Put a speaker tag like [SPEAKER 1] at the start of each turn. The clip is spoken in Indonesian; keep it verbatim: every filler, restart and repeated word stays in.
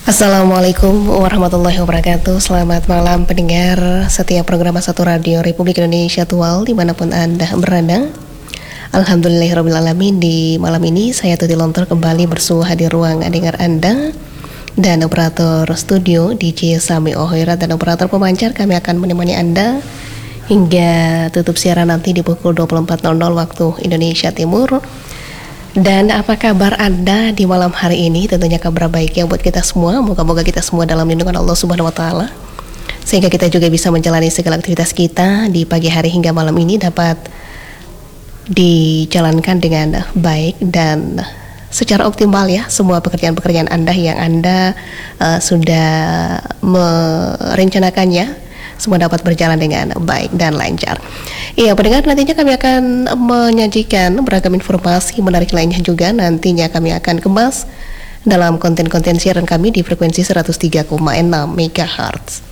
[SPEAKER 1] Assalamualaikum warahmatullahi wabarakatuh. Selamat malam pendengar setiap program Satu Radio Republik Indonesia Tual dimanapun Anda berada. Alhamdulillahirrabbilalamin. Di malam ini saya Tuti Lontor kembali bersuah di ruang dengar Anda. Dan operator studio D J Sami Ohoira dan operator pemancar kami akan menemani Anda hingga tutup siaran nanti di pukul dua puluh empat nol nol waktu Indonesia Timur. Dan apa kabar Anda di malam hari ini? Tentunya kabar baik ya buat kita semua. Moga-moga kita semua dalam lindungan Allah Subhanahu wa taala, sehingga kita juga bisa menjalani segala aktivitas kita di pagi hari hingga malam ini dapat dijalankan dengan baik dan secara optimal ya. Semua pekerjaan-pekerjaan Anda yang Anda uh, sudah merencanakannya semua dapat berjalan dengan baik dan lancar. Iya pendengar, nantinya kami akan menyajikan beragam informasi menarik lainnya juga. Nantinya kami akan kemas dalam konten-konten siaran kami di frekuensi seratus tiga koma enam megahertz.